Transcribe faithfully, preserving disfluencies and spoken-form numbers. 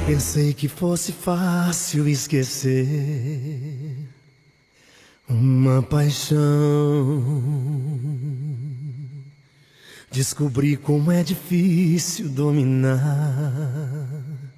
Pensei que fosse fácil esquecer uma paixão. Descobri como é difícil dominar